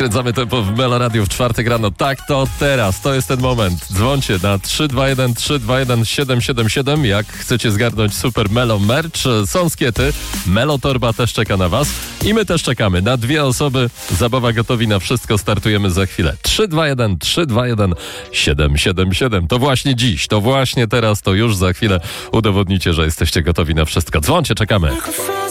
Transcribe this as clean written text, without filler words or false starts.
Skręcamy tempo w Melo Radio w czwartek rano. Tak, to teraz, to jest ten moment. Dzwońcie na 321 321 777, jak chcecie zgarnąć super Melo merch. Są skiety, Melo Torba też czeka na was i my też czekamy na 2 osoby. Zabawa gotowi na wszystko, startujemy za chwilę. 321 321 777. To właśnie dziś, to właśnie teraz, to już za chwilę udowodnicie, że jesteście gotowi na wszystko. Dzwońcie, czekamy.